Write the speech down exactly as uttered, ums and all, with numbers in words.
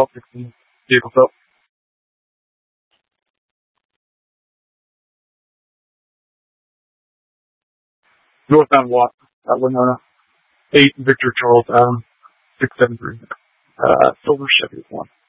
twelve sixteen. Vehicles up. Northbound Watt at Winona. eight Victor Charles Adam. six seven three. Uh, Silver Chevy one.